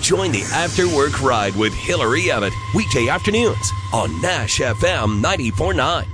Join the After Work Ride with Hillary Abbott, weekday afternoons on Nash FM 94.9.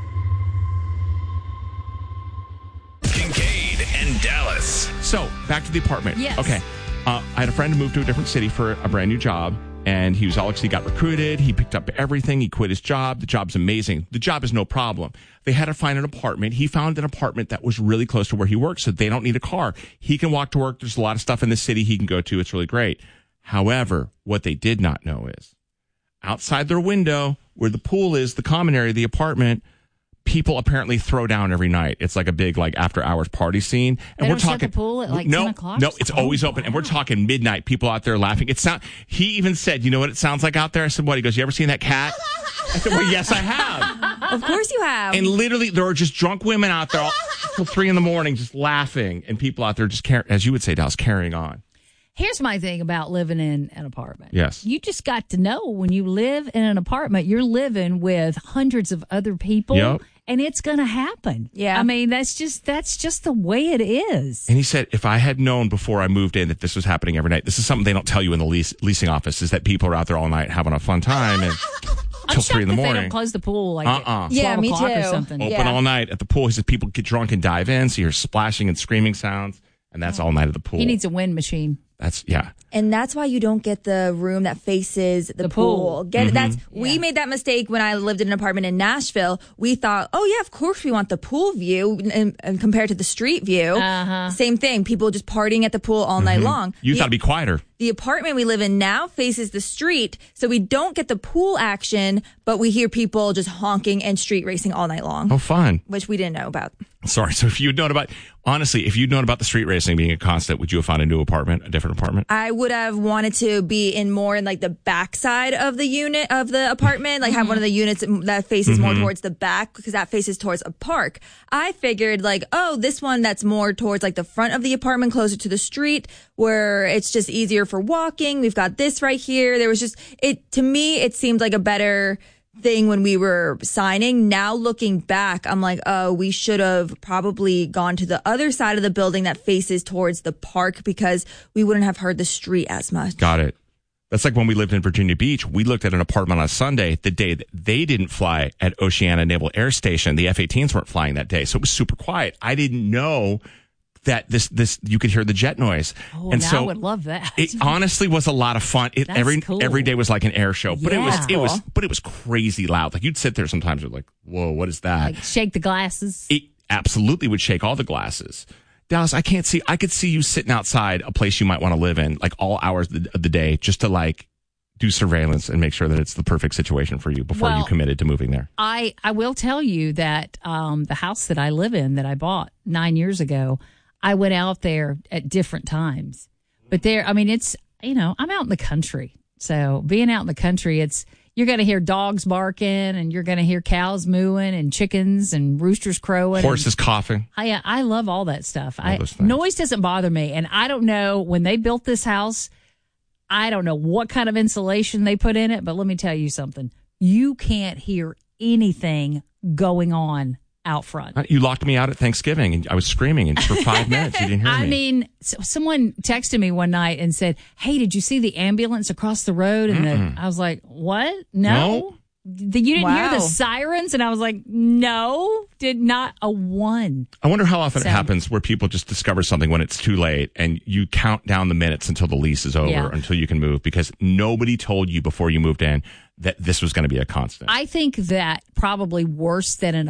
Kincaid and Dallas. So, back to the apartment. Yes. Okay. I had a friend who moved to a different city for a brand new job, and he got recruited. He picked up everything. He quit his job. The job's amazing. The job is no problem. They had to find an apartment. He found an apartment that was really close to where he works, so they don't need a car. He can walk to work. There's a lot of stuff in the city he can go to. It's really great. However, what they did not know is outside their window, where the pool is, the common area of the apartment, people apparently throw down every night. It's like a big after hours party scene. And They don't shut the pool at 10 o'clock? No, it's always open. And we're talking midnight, people out there laughing. He even said, you know what it sounds like out there? I said, what? He goes, you ever seen that cat? I said, well, yes, I have. Of course you have. And literally, there are just drunk women out there till 3 a.m. just laughing, and people out there just, as you would say, Dallas, carrying on. Here's my thing about living in an apartment. Yes. You just got to know when you live in an apartment, you're living with hundreds of other people. Yep. And it's going to happen. Yeah. I mean, that's just the way it is. And he said, if I had known before I moved in that this was happening every night, this is something they don't tell you in the leasing office, is that people are out there all night having a fun time and till 3 They a.m. don't close the pool at 12 Yeah, me o'clock or too. something. Open all night at the pool. He said people get drunk and dive in, so you hear splashing and screaming sounds, and that's all night at the pool. He needs a wind machine. And that's why you don't get the room that faces the pool. We made that mistake when I lived in an apartment in Nashville. We thought, oh yeah, of course we want the pool view, and compared to the street view, same thing. People just partying at the pool all night long. You thought it'd be quieter. The apartment we live in now faces the street, so we don't get the pool action, but we hear people just honking and street racing all night long. Oh, fun. Which we didn't know about. Sorry. So if you'd known about the street racing being a constant, would you have found a new apartment, a different apartment? I would have wanted to be in more in the backside of the unit of the apartment, have one of the units that faces more towards the back, because that faces towards a park. I figured this one that's more towards the front of the apartment, closer to the street, where it's just easier for walking. We've got this right here. There was to me, it seemed like a better thing when we were signing. Now looking back, I'm like, oh, we should have probably gone to the other side of the building that faces towards the park, because we wouldn't have heard the street as much. Got it. That's like when we lived in Virginia Beach. We looked at an apartment on a Sunday, the day that they didn't fly at Oceana Naval Air Station. The F-18s weren't flying that day, so it was super quiet. I didn't know that this you could hear the jet noise. Oh, and now so I would love that. It honestly was a lot of fun. Cool. Every day was like an air show, but Yeah. it was crazy loud. You'd sit there sometimes, you're like, whoa, what is that? Shake the glasses. It absolutely would shake all the glasses. Dallas, I could see you sitting outside a place you might want to live in, all hours of the day, just to do surveillance and make sure that it's the perfect situation for you before you committed to moving there. I will tell you that the house that I live in that I bought 9 years ago, I went out there at different times. But it's, I'm out in the country. So being out in the country, you're going to hear dogs barking, and you're going to hear cows mooing, and chickens and roosters crowing. Horses coughing. I love all that stuff. Those things. Noise doesn't bother me. And I don't know, when they built this house, I don't know what kind of insulation they put in it, but let me tell you something. You can't hear anything going on out front. You locked me out at Thanksgiving, and I was screaming, and for 5 minutes you didn't hear me. I mean, someone texted me one night and said, "Hey, did you see the ambulance across the road?" And I was like, "What? No? You didn't hear the sirens?" And I was like, "No, did not a one." I wonder how often it happens where people just discover something when it's too late, and you count down the minutes until the lease is over, until you can move, because nobody told you before you moved in that this was going to be a constant. I think that probably worse than an